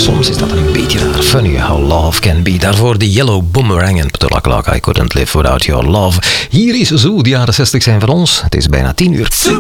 soms is dat een beetje raar. Funny how love can be. Daarvoor de Yellow Boomerang en Petula Clark, I couldn't live without your love. Hier is Zoo, de jaren 60 zijn van ons. Het is bijna 10 uur.